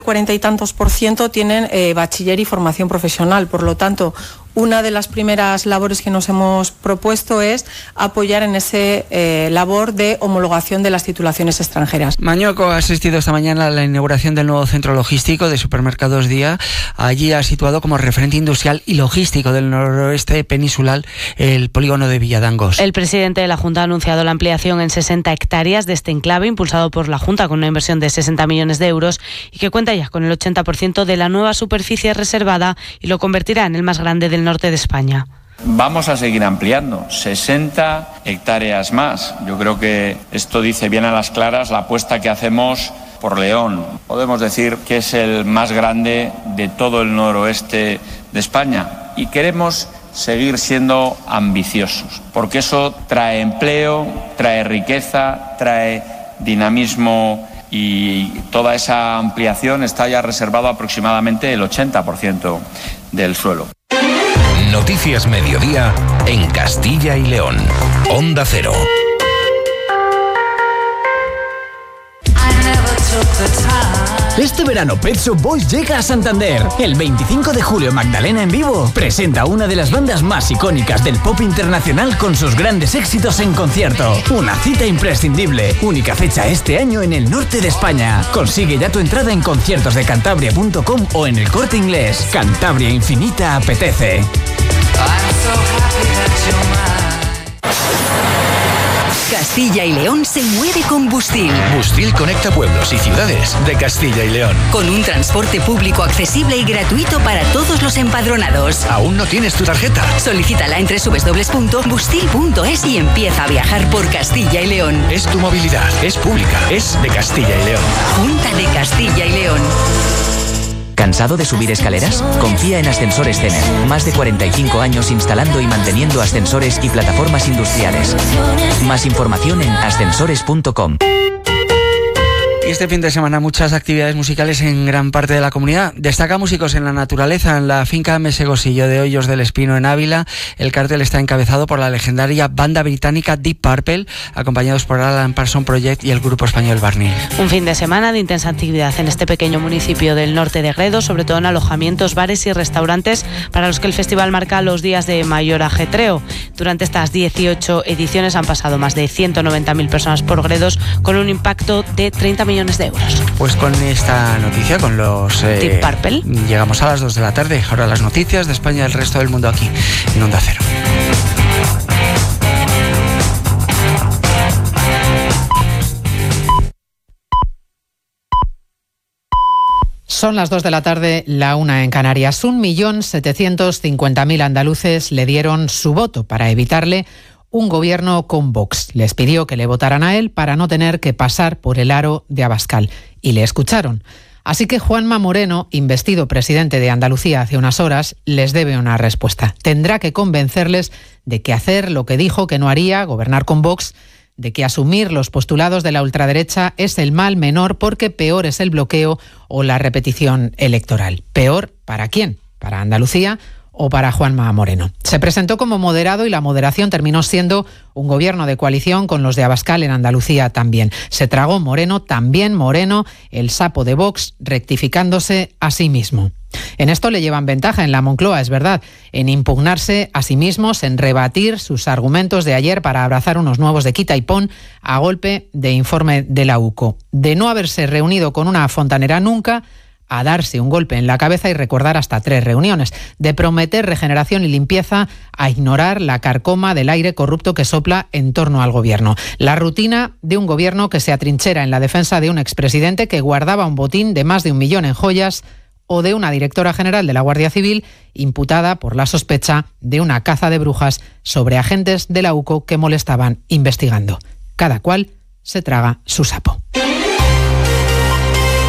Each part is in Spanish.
40 y tantos % tienen bachiller y formación profesional. Por lo tanto, una de las primeras labores que nos hemos propuesto es apoyar en ese labor de homologación de las titulaciones extranjeras. Mañueco ha asistido esta mañana a la inauguración del nuevo centro logístico de Supermercados Día. Allí ha situado como referente industrial y logístico del noroeste peninsular el polígono de Villadangos. El presidente de la Junta ha anunciado la ampliación en 60 hectáreas de este enclave, impulsado por la Junta con una inversión de 60 millones de euros y que cuenta ya con el 80% de la nueva superficie reservada y lo convertirá en el más grande del norte de España. Vamos a seguir ampliando, 60 hectáreas más. Yo creo que esto dice bien a las claras la apuesta que hacemos por León. Podemos decir que es el más grande de todo el noroeste de España y queremos seguir siendo ambiciosos, porque eso trae empleo, trae riqueza, trae dinamismo y toda esa ampliación está ya reservado aproximadamente el 80% del suelo. Noticias Mediodía en Castilla y León. Onda Cero. Este verano Pet Shop Boys llega a Santander. El 25 de julio Magdalena en vivo presenta una de las bandas más icónicas del pop internacional con sus grandes éxitos en concierto. Una cita imprescindible. Única fecha este año en el norte de España. Consigue ya tu entrada en conciertosdecantabria.com o en el Corte Inglés. Cantabria Infinita apetece. Castilla y León se mueve con Bustil. Bustil conecta pueblos y ciudades de Castilla y León. Con un transporte público accesible y gratuito para todos los empadronados. ¿Aún no tienes tu tarjeta? Solicítala en www.bustil.es y empieza a viajar por Castilla y León. Es tu movilidad, es pública, es de Castilla y León. Junta de Castilla y León. ¿Cansado de subir escaleras? Confía en Ascensores Cener. Más de 45 años instalando y manteniendo ascensores y plataformas industriales. Más información en ascensores.com. Este fin de semana muchas actividades musicales en gran parte de la comunidad. Destaca Músicos en la Naturaleza en la finca Mesegosillo de Hoyos del Espino en Ávila. El cartel está encabezado por la legendaria banda británica Deep Purple, acompañados por Alan Parsons Project y el grupo español Barney. Un fin de semana de intensa actividad en este pequeño municipio del norte de Gredos, sobre todo en alojamientos, bares y restaurantes, para los que el festival marca los días de mayor ajetreo. Durante estas 18 ediciones han pasado más de 190.000 personas por Gredos, con un impacto de 30 millones de euros. Pues con esta noticia, con los Deep Purple, llegamos a las 2 de la tarde. Ahora las noticias de España y el resto del mundo aquí en Onda Cero. Son las 2 de la tarde, la 1 en Canarias. 1.750.000 andaluces le dieron su voto para evitarle un gobierno con Vox. Les pidió que le votaran a él para no tener que pasar por el aro de Abascal. Y le escucharon. Así que Juanma Moreno, investido presidente de Andalucía hace unas horas, les debe una respuesta. Tendrá que convencerles de que hacer lo que dijo que no haría, gobernar con Vox, de que asumir los postulados de la ultraderecha es el mal menor porque peor es el bloqueo o la repetición electoral. ¿Peor para quién? ¿Para Andalucía o para Juanma Moreno? Se presentó como moderado y la moderación terminó siendo un gobierno de coalición con los de Abascal en Andalucía también. Se tragó Moreno, también Moreno, el sapo de Vox, rectificándose a sí mismo. En esto le llevan ventaja en la Moncloa, es verdad, en impugnarse a sí mismos, en rebatir sus argumentos de ayer para abrazar unos nuevos de quita y pon a golpe de informe de la UCO. De no haberse reunido con una fontanera nunca, a darse un golpe en la cabeza y recordar hasta 3 reuniones, de prometer regeneración y limpieza a ignorar la carcoma del aire corrupto que sopla en torno al gobierno. La rutina de un gobierno que se atrinchera en la defensa de un expresidente que guardaba un botín de más de 1 millón en joyas o de una directora general de la Guardia Civil imputada por la sospecha de una caza de brujas sobre agentes de la UCO que molestaban investigando. Cada cual se traga su sapo.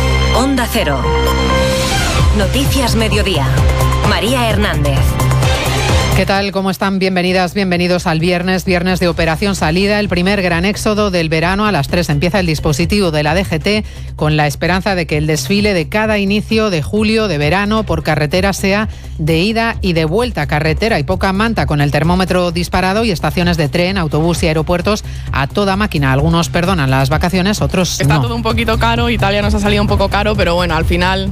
Onda Cero. Noticias Mediodía. María Hernández. ¿Qué tal? ¿Cómo están? Bienvenidas, bienvenidos al viernes de Operación Salida, el primer gran éxodo del verano. A las 3 empieza el dispositivo de la DGT con la esperanza de que el desfile de cada inicio de julio, de verano, por carretera sea de ida y de vuelta. Carretera y poca manta, con el termómetro disparado, y estaciones de tren, autobús y aeropuertos a toda máquina. Algunos perdonan las vacaciones, otros no. Está todo un poquito caro, Italia nos ha salido un poco caro, pero bueno, al final